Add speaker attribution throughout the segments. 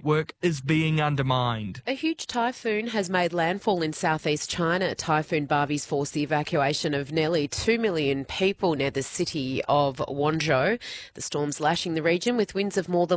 Speaker 1: network is being undermined.
Speaker 2: A huge typhoon has made landfall in southeast China. Typhoon Bavi's forced the evacuation of nearly 2 million people near the city of Guangzhou. The storm's lashing the region with winds of more than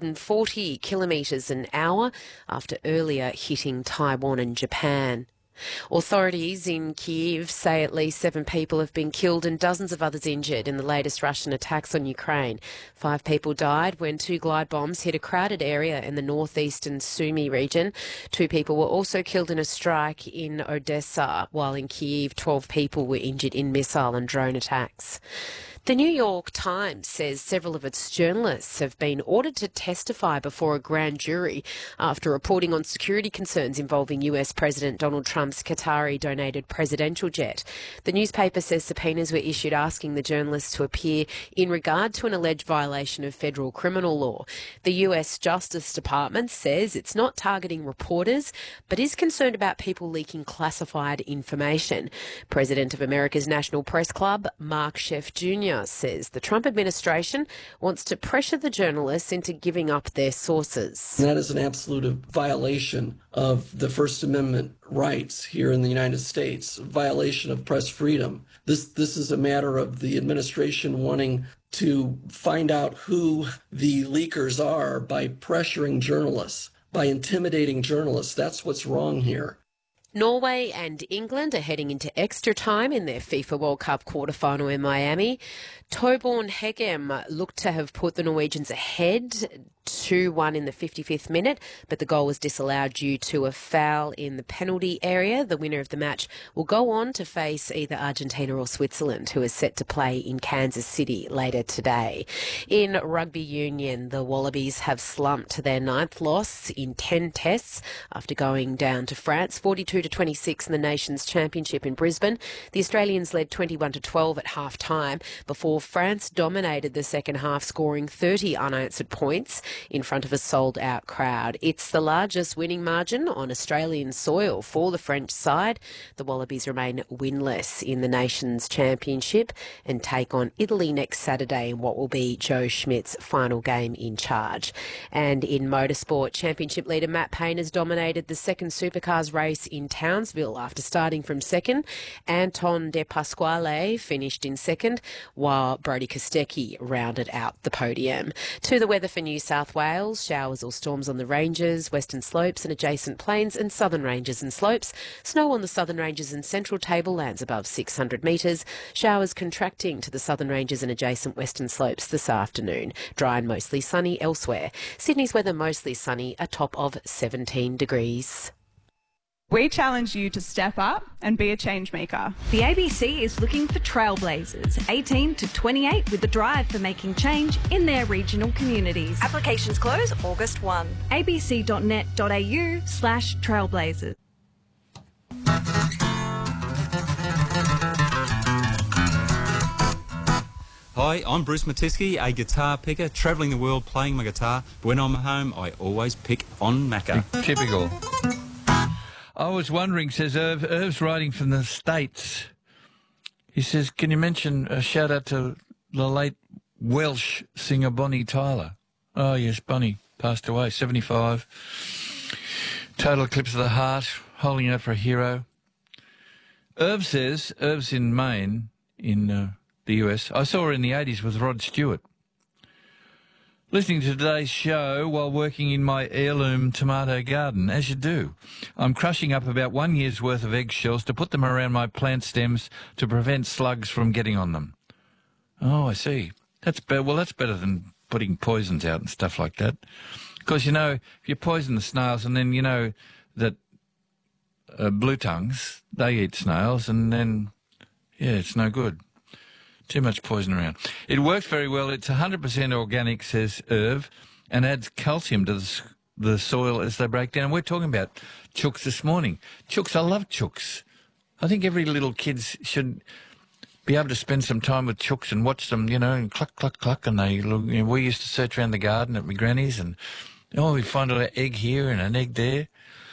Speaker 2: 140 kilometres an hour after earlier hitting Taiwan and Japan. Authorities in Kyiv say at least 7 people have been killed and dozens of others injured in the latest Russian attacks on Ukraine. 5 people died when 2 glide bombs hit a crowded area in the northeastern Sumy region. 2 people were also killed in a strike in Odessa, while in Kyiv 12 people were injured in missile and drone attacks. The New York Times says several of its journalists have been ordered to testify before a grand jury after reporting on security concerns involving US President Donald Trump's Qatari-donated presidential jet. The newspaper says subpoenas were issued asking the journalists to appear in regard to an alleged violation of federal criminal law. The US Justice Department says it's not targeting reporters, but is concerned about people leaking classified information. President of America's National Press Club, Mark Sheff Jr., says the Trump administration wants to pressure the journalists into giving up their sources.
Speaker 3: That is an absolute violation of the First Amendment rights here in the United States, violation of press freedom. This is a matter of the administration wanting to find out who the leakers are by pressuring journalists, by intimidating journalists. That's what's wrong here.
Speaker 2: Norway and England are heading into extra time in their FIFA World Cup quarter-final in Miami. Torbjørn Hegem looked to have put the Norwegians ahead 2-1 in the 55th minute, but the goal was disallowed due to a foul in the penalty area. The winner of the match will go on to face either Argentina or Switzerland, who is set to play in Kansas City later today. In rugby union, the Wallabies have slumped to their 9th loss in 10 tests after going down to France 42-26 in the Nations Championship in Brisbane. The Australians led 21-12 at half-time before France dominated the second half, scoring 30 unanswered points in front of a sold-out crowd. It's the largest winning margin on Australian soil for the French side. The Wallabies remain winless in the Nations Championship and take on Italy next Saturday in what will be Joe Schmidt's final game in charge. And in motorsport, Championship leader Matt Payne has dominated the second Supercars race in Townsville after starting from second. Anton De Pasquale finished in second, while Brodie Kostecki rounded out the podium. To the weather for New South Wales, showers or storms on the ranges, western slopes and adjacent plains and southern ranges and slopes. Snow on the southern ranges and central tablelands above 600 metres. Showers contracting to the southern ranges and adjacent western slopes this afternoon. Dry and mostly sunny elsewhere. Sydney's weather mostly sunny, a top of 17 degrees.
Speaker 4: We challenge you to step up and be a change maker.
Speaker 5: The ABC is looking for trailblazers, 18 to 28, with the drive for making change in their regional communities.
Speaker 6: Applications close August 1.
Speaker 5: abc.net.au/trailblazers.
Speaker 7: Hi, I'm Bruce Matisky, a guitar picker, travelling the world playing my guitar. But when I'm home, I always pick on Macca.
Speaker 8: Typical. I was wondering, says Irv's writing from the States. He says, can you mention a shout-out to the late Welsh singer Bonnie Tyler? Oh, yes, Bonnie passed away, 75. Total eclipse of the heart, holding out for a hero. Irv says, Irv's in Maine, in the US. I saw her in the 80s with Rod Stewart. Listening to today's show while working in my heirloom tomato garden, as you do. I'm crushing up about 1 year's worth of eggshells to put them around my plant stems to prevent slugs from getting on them. Oh, I see. That's better. Well, that's better than putting poisons out and stuff like that. Because, you know, if you poison the snails and then you know that blue tongues, they eat snails and then, yeah, it's no good. Too much poison around. It works very well. It's 100% organic, says Irv, and adds calcium to the soil as they break down. We're talking about chooks this morning. Chooks, I love chooks. I think every little kid should be able to spend some time with chooks and watch them, you know, and cluck, cluck, cluck. And they look, you know, we used to search around the garden at my granny's and, oh, we'd find an egg here and an egg there.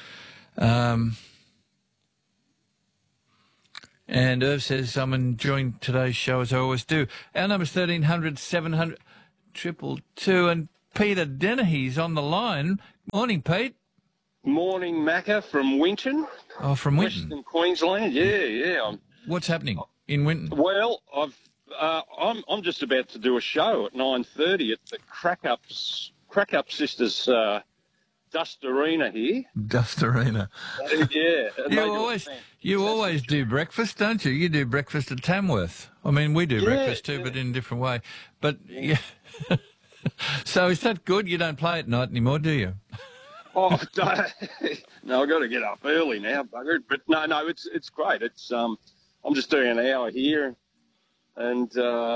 Speaker 8: And Irv says, I'm enjoying today's show as I always do. Our number's 1300 700 222. And Peter Dennehy's on the line. Morning, Pete.
Speaker 9: Morning, Macca from Winton,
Speaker 8: Oh, from Winton.
Speaker 9: Western Queensland. Yeah.
Speaker 8: What's happening in Winton?
Speaker 9: Well, I'm just about to do a show at 9:30 at the Crack Up Sisters Dust Arena here.
Speaker 8: Dust Arena.
Speaker 9: Yeah.
Speaker 8: You always do breakfast, don't you? You do breakfast at Tamworth. I mean, we do breakfast too, but in a different way. But yeah. So is that good? You don't play at night anymore, do you?
Speaker 9: Oh, no, I've got to get up early now, bugger. But no, it's great. It's I'm just doing an hour here, and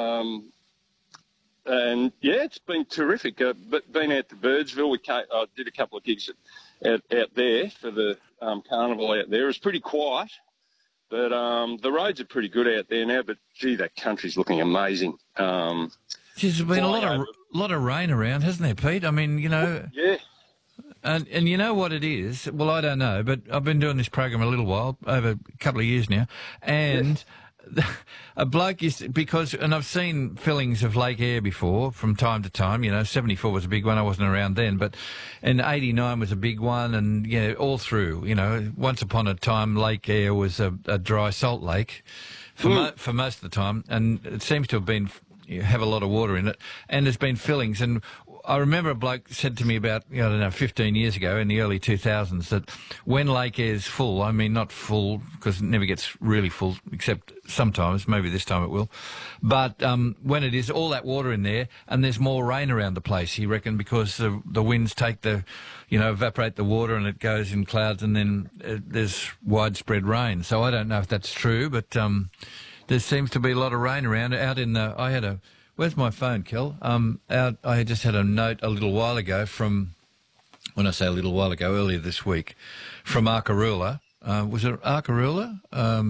Speaker 9: yeah, it's been terrific. But been out to Birdsville, I did a couple of gigs out there for the carnival out there. It was pretty quiet, but the roads are pretty good out there now. But gee, that country's looking amazing.
Speaker 8: There's been a lot of rain around, hasn't there, Pete? I mean, you know.
Speaker 9: Yeah.
Speaker 8: And you know what it is? Well, I don't know, but I've been doing this program a little while, over a couple of years now, and a bloke is, and I've seen fillings of Lake Eyre before from time to time, 74 was a big one, I wasn't around then, and 89 was a big one, and all through, once upon a time Lake Eyre was a dry salt lake for most of the time, and it seems to have a lot of water in it, and there's been fillings, and I remember a bloke said to me about, 15 years ago in the early 2000s that when Lake Eyre's full, I mean not full because it never gets really full except sometimes, maybe this time it will, but when it is all that water in there and there's more rain around the place, he reckoned, because the winds take evaporate the water and it goes in clouds and then there's widespread rain. So I don't know if that's true, but there seems to be a lot of rain around. Where's my phone, Kel? I just had a note a little while ago when I say a little while ago, earlier this week, from Arkaroola. Was it Arkaroola?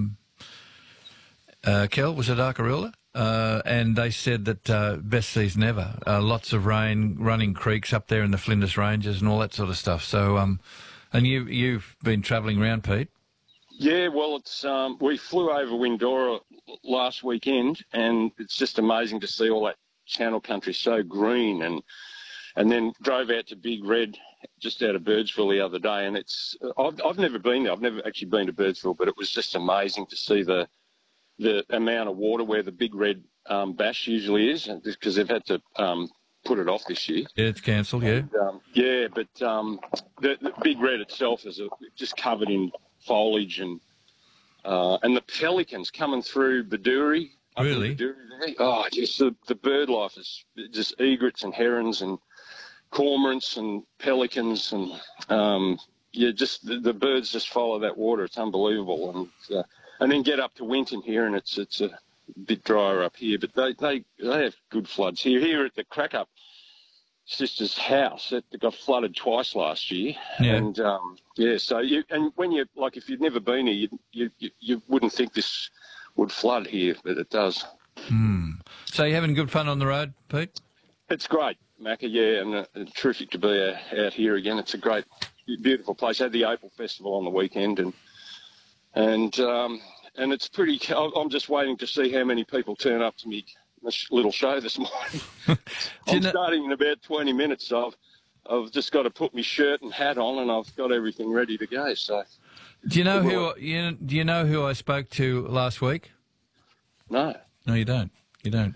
Speaker 8: Kel, was it Arkaroola? And they said that best season ever. Lots of rain, running creeks up there in the Flinders Ranges and all that sort of stuff. So, and you've been travelling around, Pete?
Speaker 9: Yeah, well, it's we flew over Windora last weekend, and it's just amazing to see all that Channel country so green, and then drove out to Big Red just out of Birdsville the other day, and I've never been there. I've never actually been to Birdsville, but it was just amazing to see the amount of water where the Big Red bash usually is, because they've had to put it off this year.
Speaker 8: Yeah, it's cancelled. Yeah.
Speaker 9: And, but the Big Red itself is just covered in foliage and the pelicans coming through Baduri.
Speaker 8: Really?
Speaker 9: Baduri, oh, just the bird life is just egrets and herons and cormorants and pelicans and just the birds just follow that water. It's unbelievable, and then get up to Winton here, and it's a bit drier up here, but they have good floods here. Here at the Crack Up Sisters' house, it got flooded twice last year, and so if you'd never been here, you wouldn't think this would flood here, but it does.
Speaker 8: So you're having good fun on the road, Pete?
Speaker 9: It's great, Macca, and terrific to be out here again. It's a great, beautiful place. I had the Opal Festival on the weekend, and it's pretty. I'm just waiting to see how many people turn up to me. This little show this morning. I'm starting in about 20 minutes, so I've just got to put my shirt and hat on, and I've got everything ready to go. So,
Speaker 8: do you know who I spoke to last week?
Speaker 9: No,
Speaker 8: you don't. You don't.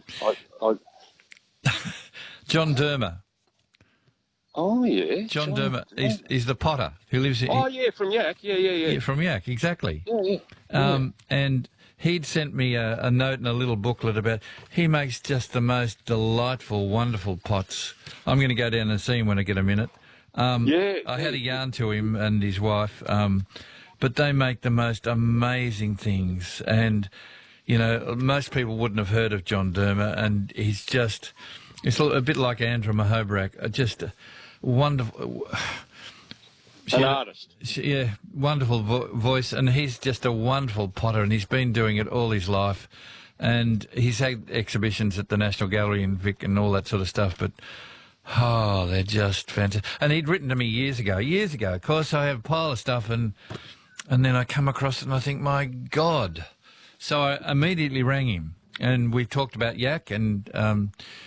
Speaker 8: John Dermer.
Speaker 9: Oh yeah,
Speaker 8: John Dermer. He's the potter who lives.
Speaker 9: Oh yeah, from Yak. Yeah,
Speaker 8: from Yak, exactly.
Speaker 9: Yeah.
Speaker 8: And he'd sent me a note and a little booklet about. He makes just the most delightful, wonderful pots. I'm going to go down and see him when I get a minute. I had a yarn to him and his wife, but they make the most amazing things. And most people wouldn't have heard of John Dermer, and he's just. It's a bit like Andrew Mahobrak, just wonderful.
Speaker 9: An artist.
Speaker 8: Wonderful voice, and he's just a wonderful potter, and he's been doing it all his life. And he's had exhibitions at the National Gallery in Vic and all that sort of stuff, but, they're just fantastic. And he'd written to me years ago. Of course, I have a pile of stuff, and then I come across it and I think, my God. So I immediately rang him, and we talked about Yak, and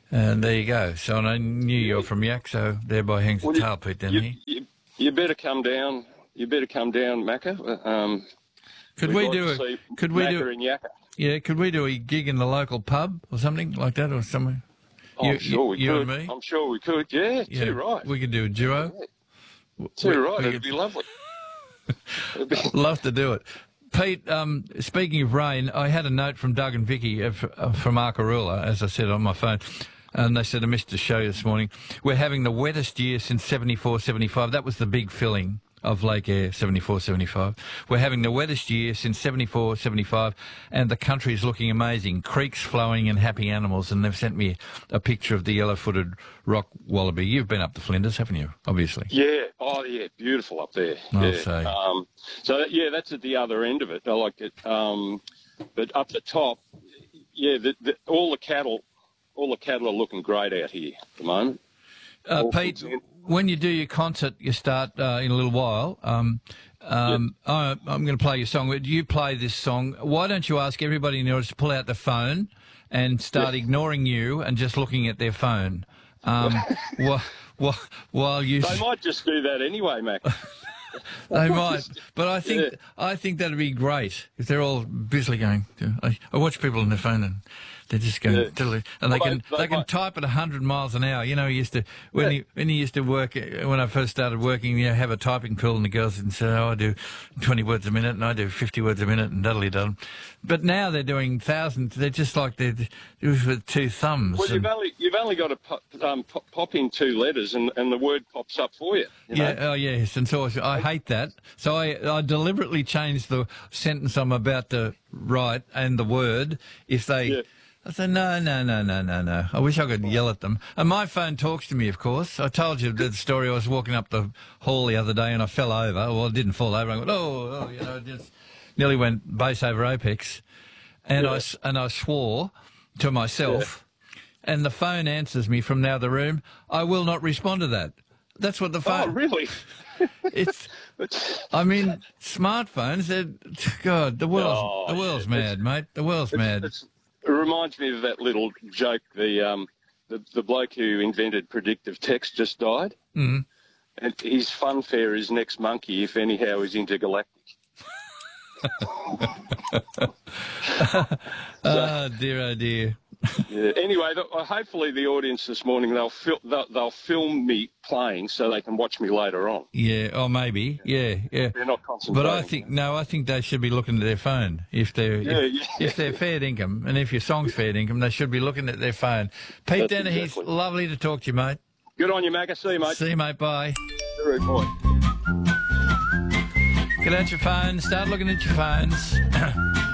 Speaker 8: And there you go. So I knew you're from Yak, so thereby hangs the tail, Pete Dennehy.
Speaker 9: You better come down. You better come down, Macca.
Speaker 8: Could we do
Speaker 9: in Yakka?
Speaker 8: Yeah, could we do a gig in the local pub or something like that, or somewhere?
Speaker 9: I'm sure we could.
Speaker 8: And me?
Speaker 9: I'm sure we could. Yeah, too right.
Speaker 8: We could do a duo.
Speaker 9: Yeah. Too right. It'd be lovely.
Speaker 8: Love to do it. Pete, speaking of rain, I had a note from Doug and Vicky from Arkaroola, as I said on my phone, and they said I missed the show this morning. We're having the wettest year since 74, 75. That was the big filling of Lake Eyre, 74, 75. We're having the wettest year since 74, 75, and the country is looking amazing. Creeks flowing and happy animals, and they've sent me a picture of the yellow-footed rock wallaby. You've been up to Flinders, haven't you, obviously?
Speaker 9: Yeah. Oh, yeah, beautiful up there.
Speaker 8: I'll
Speaker 9: yeah.
Speaker 8: say.
Speaker 9: So, that's at the other end of it. I like it. But up the top, all the cattle are looking great out here at the moment.
Speaker 8: Pete, when you do your concert, you start in a little while. I'm going to play your song. You play this song. Why don't you ask everybody in the audience to pull out the phone and start ignoring you and just looking at their phone? While you...
Speaker 9: They might just do that anyway, Mac.
Speaker 8: They might, but I think that'd be great if they're all busily going. I watch people on their phone and they're just going, and they can type at 100 miles an hour. You know, when he used to work, when I first started working, have a typing pool, and the girls would say, I do 20 words a minute, and I do 50 words a minute, and dum. But now they're doing thousands. They're just like they're with two thumbs.
Speaker 9: Well, you've only got to pop in two letters, and the word pops up for you.
Speaker 8: Yeah. Oh, yes. And so I hate that. So I deliberately changed the sentence I'm about to write and the word if they. Yeah. I said, no. I wish I could yell at them. And my phone talks to me, of course. I told you the story. I was walking up the hall the other day and I fell over. Well, I didn't fall over. I went, just nearly went base over apex. And I swore to myself. Yeah. And the phone answers me from the other room, I will not respond to that. That's what the phone...
Speaker 9: Oh, really?
Speaker 8: I mean, smartphones, God, the world's mad, mate. The world's mad.
Speaker 9: It reminds me of that little joke. The bloke who invented predictive text just died.
Speaker 8: Mm-hmm.
Speaker 9: And his funfair is next monkey, if anyhow is intergalactic.
Speaker 8: Oh, dear.
Speaker 9: Yeah. Anyway, hopefully the audience this morning, they'll film me playing so they can watch me later on.
Speaker 8: Yeah, or maybe. Yeah.
Speaker 9: They're not concentrating.
Speaker 8: But I think they should be looking at their phone. If they're fair dinkum, and if your song's fair dinkum, they should be looking at their phone. Pete Dennehy, exactly. Lovely to talk to you, mate.
Speaker 9: Good on you, Macca. See you, mate.
Speaker 8: See you, mate. Bye.
Speaker 9: Very good.
Speaker 8: Get out your phone. Start looking at your phones.